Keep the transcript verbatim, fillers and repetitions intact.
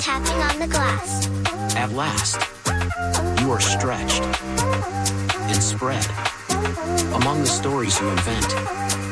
tapping on the glass. At last, you are stretched and spread among the stories you invent.